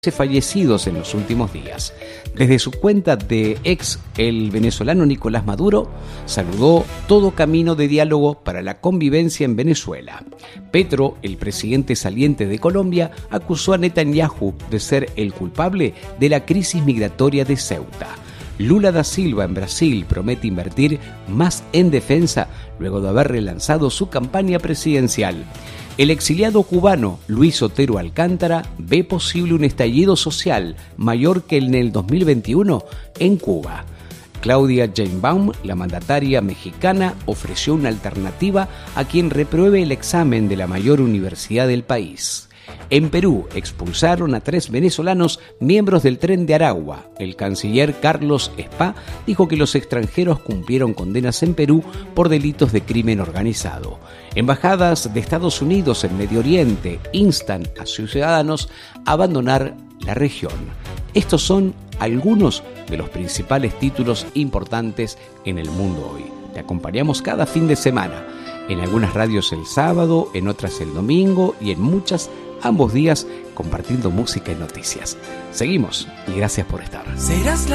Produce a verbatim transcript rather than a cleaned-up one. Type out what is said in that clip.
fallecidos en los últimos días. Desde su cuenta de ex, el venezolano Nicolás Maduro saludó todo camino de diálogo para la convivencia en Venezuela. Petro, el presidente saliente de Colombia, acusó a Netanyahu de ser el culpable de la crisis migratoria de Ceuta. Lula da Silva en Brasil promete invertir más en defensa luego de haber relanzado su campaña presidencial. El exiliado cubano Luis Otero Alcántara ve posible un estallido social mayor que en el dos mil veintiuno en Cuba. Claudia Sheinbaum, la mandataria mexicana, ofreció una alternativa a quien repruebe el examen de la mayor universidad del país. En Perú expulsaron a tres venezolanos miembros del Tren de Aragua. El canciller Carlos Spa dijo que los extranjeros cumplieron condenas en Perú por delitos de crimen organizado. Embajadas de Estados Unidos en Medio Oriente instan a sus ciudadanos a abandonar la región. Estos son algunos de los principales títulos importantes en el mundo hoy. Te acompañamos cada fin de semana. En algunas radios el sábado, en otras el domingo y en muchas ambos días compartiendo música y noticias. Seguimos y gracias por estar.